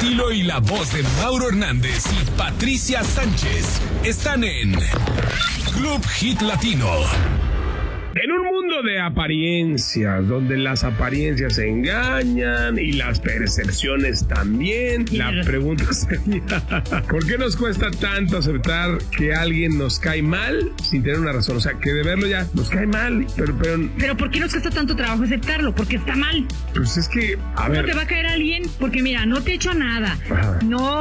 estilo y la voz de Mauro Hernández y Patricia Sánchez están en Club Hit Latino. En un mundo de apariencias, donde las apariencias engañan y las percepciones también, la pregunta sería, ¿por qué nos cuesta tanto aceptar que alguien nos cae mal sin tener una razón? O sea, que de verlo ya nos cae mal, pero ¿por qué nos cuesta tanto trabajo aceptarlo? Porque está mal. Pues es que, a ver... ¿Cómo te va a caer alguien? Porque mira, no te ha hecho nada. Ajá.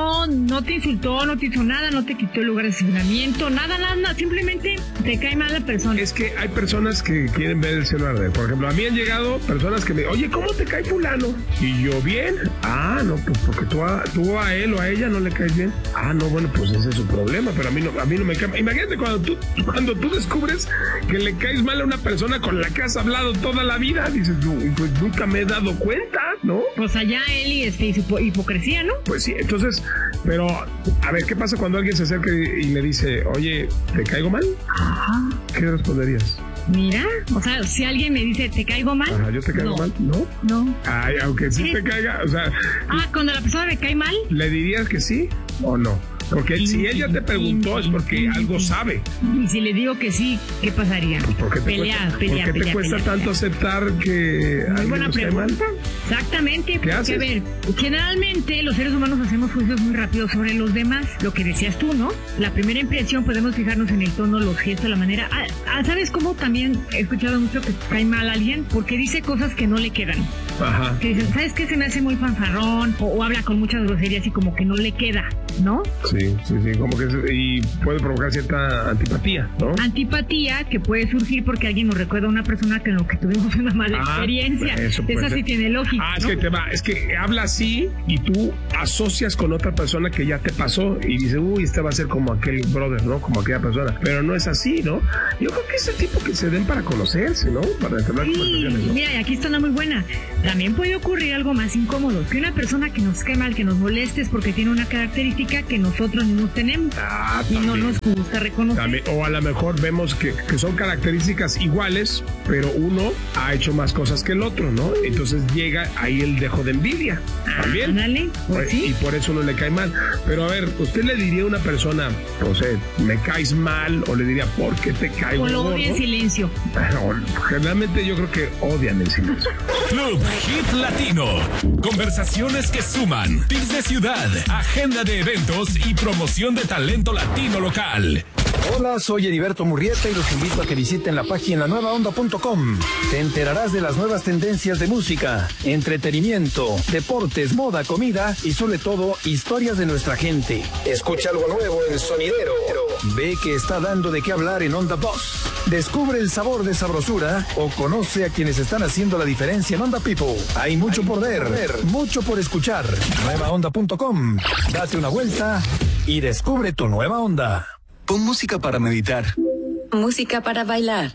No te insultó, no te hizo nada, no te quitó el lugar de estacionamiento, nada, simplemente te cae mal la persona. Es que hay personas que quieren ver el cielo arder. Por ejemplo, a mí han llegado personas que me dicen, oye, ¿cómo te cae fulano? Y yo, bien. Ah, no, pues porque tú a él o a ella no le caes bien. Ah, no, bueno, pues ese es su problema, pero a mí no me cae. Imagínate cuando tú descubres que le caes mal a una persona con la que has hablado toda la vida, dices, pues nunca me he dado cuenta, ¿no? Pues allá él y su hipocresía, ¿no? Pues sí, entonces, pero, a ver, ¿qué pasa cuando alguien se acerca y me dice, oye, ¿te caigo mal? Ajá. ¿Qué responderías? Mira, o sea, si alguien me dice, ¿te caigo mal? Ajá, ¿yo te caigo mal? ¿No? No. Ay, aunque sí te caiga, o sea... cuando la persona me cae mal. ¿Le dirías que sí o no? Porque si ella te preguntó es porque algo sabe. Y si le digo que sí, ¿qué pasaría? Pues ¿por qué te cuesta tanto aceptar que muy alguien buena nos cae mal? pregunta. Exactamente. ¿Qué haces? A ver, generalmente los seres humanos hacemos juicios muy rápidos sobre los demás. Lo que decías tú, ¿no? La primera impresión, podemos fijarnos en el tono, los gestos, la manera. ¿Sabes cómo también he escuchado mucho que cae mal a alguien? Porque dice cosas que no le quedan. Ajá. Que dicen, ¿sabes qué? Se me hace muy fanfarrón. O habla con muchas groserías y como que no le queda, ¿no? Sí, como que y puede provocar cierta antipatía, ¿no? Antipatía que puede surgir porque alguien nos recuerda a una persona que en lo que tuvimos una mala experiencia. Esa sí tiene lógica. Es que habla así y tú asocias con otra persona que ya te pasó y dices, uy, este va a ser como aquel brother, ¿no? Como aquella persona. Pero no es así, ¿no? Yo creo que es el tipo que se den para conocerse, ¿no? Para entablar conversaciones, ¿no? Mira, y aquí está una muy buena. También puede ocurrir algo más incómodo, que una persona que nos cae mal, que nos moleste, es porque tiene una característica que nosotros no tenemos y no nos gusta reconocer. También, o a lo mejor vemos que son características iguales, pero uno ha hecho más cosas que el otro, ¿no? Entonces llega ahí el dejo de envidia. También. Ándale, pues sí. Y por eso no le cae mal. Pero a ver, ¿usted le diría a una persona, no sé, me caes mal? O le diría, ¿por qué te caigo? O lo odia en silencio. Generalmente yo creo que odian el silencio. Club Hit Latino. Conversaciones que suman. Tips de ciudad. Agenda de eventos y promoción de talento latino local. Hola, soy Heriberto Murrieta y los invito a que visiten la página nuevaonda.com. Te enterarás de las nuevas tendencias de música, entretenimiento, deportes, moda, comida y sobre todo historias de nuestra gente. Escucha algo nuevo en Sonidero. Ve que está dando de qué hablar en Onda Boss. Descubre el sabor de sabrosura o conoce a quienes están haciendo la diferencia en Onda People. Hay mucho por ver, mucho por escuchar. Nuevaonda.com. Date una vuelta y descubre tu nueva onda. Pon música para meditar. Música para bailar.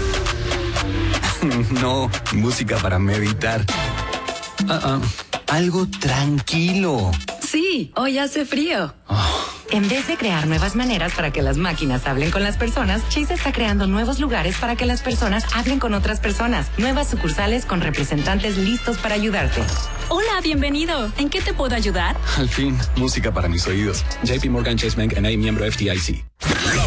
No, música para meditar. Algo tranquilo. Sí, hoy hace frío. En vez de crear nuevas maneras para que las máquinas hablen con las personas, Chase está creando nuevos lugares para que las personas hablen con otras personas. Nuevas sucursales con representantes listos para ayudarte. Hola, bienvenido. ¿En qué te puedo ayudar? Al fin, música para mis oídos. JP Morgan Chase Bank N.A., miembro FDIC.